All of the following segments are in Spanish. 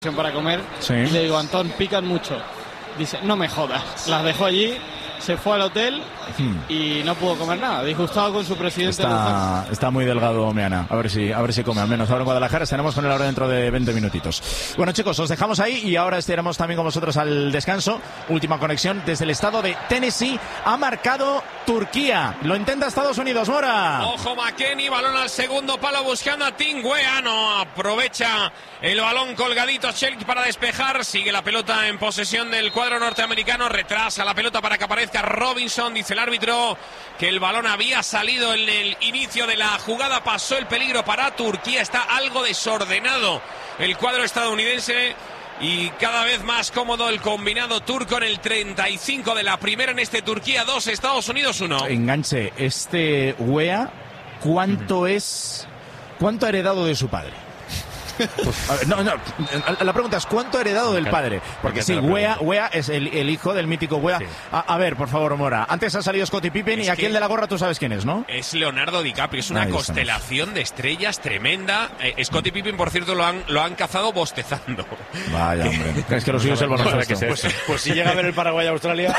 para comer, sí. Y le digo, Antón, pican mucho. Dice, no me jodas. Las dejó allí, se fue al hotel y no pudo comer nada. Disgustado con su presidente. Está muy delgado Meana. A ver si come, al menos ahora en Guadalajara. Estaremos con él ahora dentro de 20 minutitos. Bueno, chicos, os dejamos ahí y ahora estaremos también con vosotros al descanso. Última conexión desde el estado de Tennessee. Ha marcado Turquía. Lo intenta Estados Unidos, Mora. Ojo, McKennie, balón al segundo palo buscando a Tim Weah. No aprovecha el balón colgadito Shelik para despejar. Sigue la pelota en posesión del cuadro norteamericano. Retrasa la pelota para que aparezca Robinson. Dice el árbitro que el balón había salido en el inicio de la jugada. Pasó el peligro para Turquía. Está algo desordenado el cuadro estadounidense. Y cada vez más cómodo el combinado turco en el 35 de la primera en este Turquía 2, Estados Unidos 1. Enganche, Weah, ¿cuánto ha heredado de su padre? Pues, a ver, no, la pregunta es ¿cuánto ha heredado del padre? Porque sí, Weah es el hijo del mítico Weah. Sí. A ver, por favor, Mora, antes ha salido Scottie Pippen y aquí el de la gorra tú sabes quién es, ¿no? Es Leonardo DiCaprio, es una constelación de estrellas tremenda. Scottie Pippen, por cierto, lo han cazado bostezando. Vaya, hombre, es que lo suyo es el baloncesto. Pues si llega a ver el Paraguay-Australia...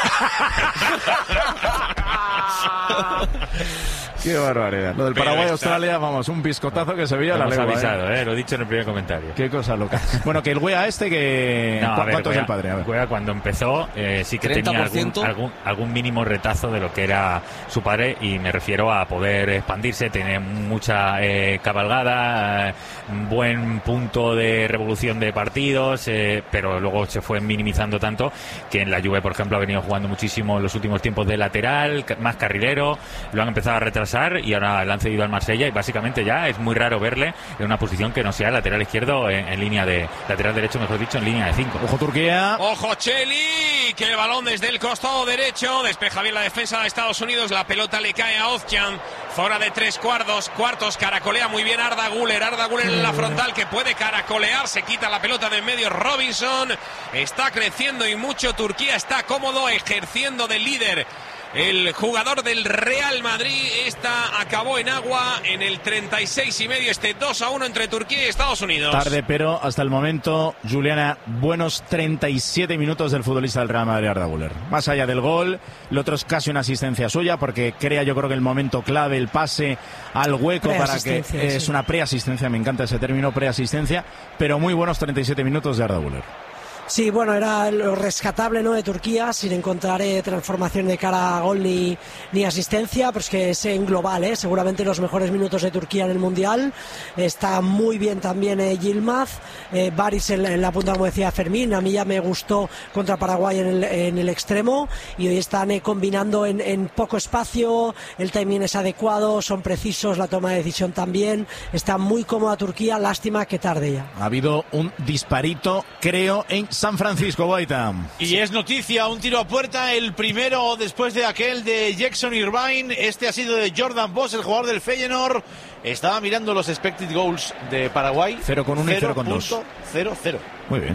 Qué barbaridad. Lo del Paraguay-Australia, vamos, un piscotazo que se veía la lengua. Avisado, lo he dicho en el primer comentario. Qué cosa loca. Bueno, que el Weah ¿cuánto es el padre? A ver. Weah cuando empezó sí que 30%. tenía algún mínimo retazo de lo que era su padre, y me refiero a poder expandirse, tener mucha cabalgada, buen punto de revolución de partidos, pero luego se fue minimizando tanto que en la Juve, por ejemplo, ha venido jugando muchísimo en los últimos tiempos de lateral, más carrilero, lo han empezado a retrasar y ahora le han cedido al Marsella y básicamente ya es muy raro verle en una posición que no sea lateral izquierdo en línea de lateral derecho, mejor dicho, en línea de 5. Ojo Turquía. Ojo Chelik, que el balón desde el costado derecho despeja bien la defensa de Estados Unidos, la pelota le cae a Ozcan, zona de 3 cuartos, caracolea muy bien Arda Güler en la frontal que puede caracolear, se quita la pelota de en medio Robinson, está creciendo y mucho Turquía, está cómodo ejerciendo de líder. El jugador del Real Madrid acabó en agua en el 36,5, 2-1 entre Turquía y Estados Unidos. Tarde, pero hasta el momento, Juliana, buenos 37 minutos del futbolista del Real Madrid, Arda Güler. Más allá del gol, lo otro es casi una asistencia suya, porque crea yo creo que el momento clave, el pase al hueco para que... Es una preasistencia, me encanta ese término, preasistencia, pero muy buenos 37 minutos de Arda Güler. Sí, bueno, era lo rescatable, ¿no?, de Turquía, sin encontrar transformación de cara a gol ni asistencia, pero es que es en global, seguramente los mejores minutos de Turquía en el Mundial. Está muy bien también Yilmaz, Baris en la punta, como decía Fermín. A mí ya me gustó contra Paraguay en el extremo, y hoy están combinando en poco espacio, el timing es adecuado, son precisos, la toma de decisión también. Está muy cómoda Turquía, lástima que tarde ya. Ha habido un disparito, creo, en San Francisco, Guaita. Y es noticia, un tiro a puerta, el primero después de aquel de Jackson Irvine. Este ha sido de Jordan Boss, el jugador del Feyenoord. Estaba mirando los expected goals de Paraguay. 0,1 y 0,2. 0,0. Muy bien.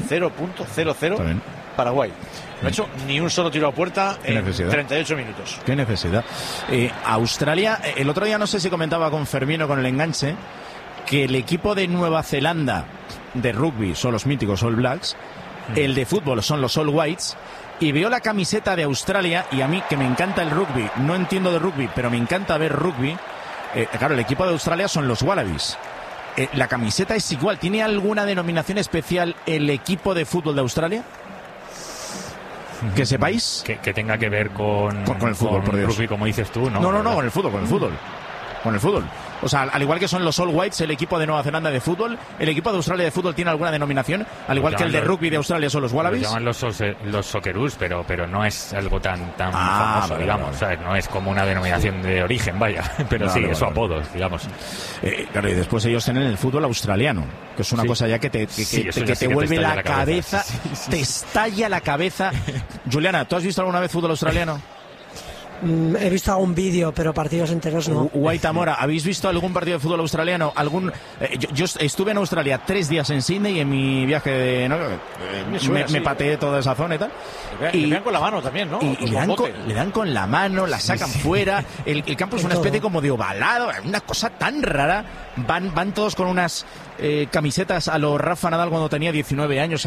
0,00 Paraguay. No ha hecho ni un solo tiro a puerta en 38 minutos. Qué necesidad. Australia, el otro día no sé si comentaba con Fermín o con el enganche, que el equipo de Nueva Zelanda de rugby son los míticos All Blacks, el de fútbol son los All Whites, y veo la camiseta de Australia, y a mí que me encanta el rugby, no entiendo de rugby, pero me encanta ver rugby, claro, el equipo de Australia son los Wallabies. La camiseta es igual, ¿tiene alguna denominación especial el equipo de fútbol de Australia? Que sepáis. Que tenga que ver con el fútbol, por Dios. Rugby, como dices tú, ¿no? No, con el fútbol. O sea, al igual que son los All Whites, el equipo de Nueva Zelanda de fútbol, ¿el equipo de Australia de fútbol tiene alguna denominación? Al igual que el de rugby de Australia son los Wallabies. Lo llaman los Socceroos, pero no es algo tan famoso, digamos. Vale. ¿Sabes? No es como una denominación de origen, vaya. Pero sí, es su apodo, digamos. Claro, y después ellos tienen el fútbol australiano, que es una cosa ya que te vuelve la cabeza, te estalla la cabeza. Juliana, ¿tú has visto alguna vez fútbol australiano? He visto algún vídeo, pero partidos enteros no. Guaitamora, ¿habéis visto algún partido de fútbol australiano? Yo estuve en Australia 3 días en Sydney y en mi viaje me pateé toda esa zona y tal. Le dan con la mano también, ¿no? Y le dan con la mano, la sacan fuera. El campo es una especie como de ovalado, una cosa tan rara. Van todos con unas camisetas a lo Rafa Nadal cuando tenía 19 años.